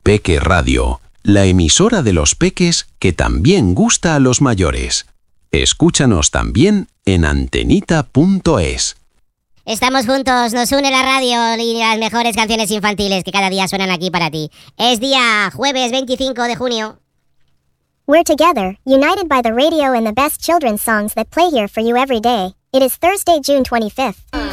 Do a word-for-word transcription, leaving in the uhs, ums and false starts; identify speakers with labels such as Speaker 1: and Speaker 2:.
Speaker 1: Peque Radio, la emisora de los peques que también gusta a los mayores. Escúchanos también en antenita punto es.
Speaker 2: Estamos juntos, nos une la radio y las mejores canciones infantiles que cada día suenan aquí para ti. Es día jueves veinticinco de junio.
Speaker 3: We're together, united by the radio and the best children's songs that play here for you every day. It is Thursday, June twenty-fifth.